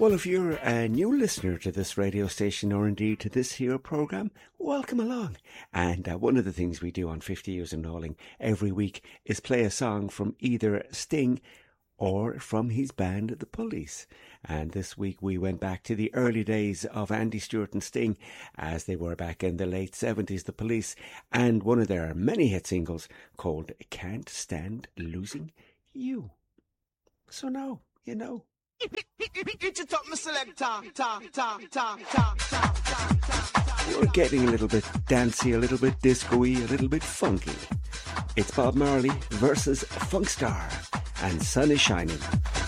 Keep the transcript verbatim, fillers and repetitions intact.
Well, if you're a new listener to this radio station or indeed to this here programme, welcome along. And uh, one of the things we do on fifty Years in Knowling every week is play a song from either Sting or from his band, The Police. And this week we went back to the early days of Andy Stewart and Sting, as they were back in the late seventies, The Police, and one of their many hit singles called Can't Stand Losing You. So now, you know. We're getting a little bit dancey, a little bit disco-y, a little bit funky. It's Bob Marley versus Funkstar, and Sun is Shining.